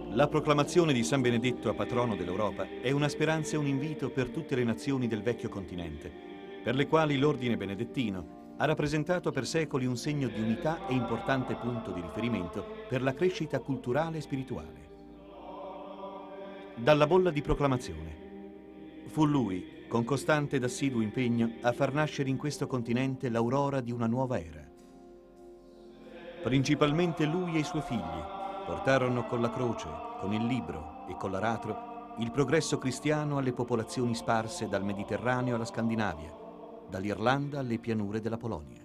La proclamazione di San Benedetto a patrono dell'Europa è una speranza e un invito per tutte le nazioni del vecchio continente, per le quali l'ordine benedettino ha rappresentato per secoli un segno di unità e importante punto di riferimento per la crescita culturale e spirituale. Dalla bolla di proclamazione. Fu lui, con costante ed assiduo impegno, a far nascere in questo continente l'aurora di una nuova era. Principalmente lui e i suoi figli portarono con la croce, con il libro e con l'aratro il progresso cristiano alle popolazioni sparse dal Mediterraneo alla Scandinavia, dall'Irlanda alle pianure della Polonia.